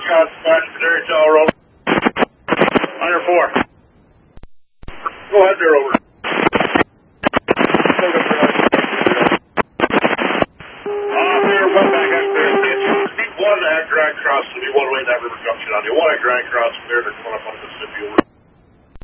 Scott, Canary Tower, over. On your 4. Go ahead there, over. Went back up there. Speed 1 at Grand Cross, so you want to wait that river junction on you. 1 at Grand Cross, from there they're coming up on Mississippi, over.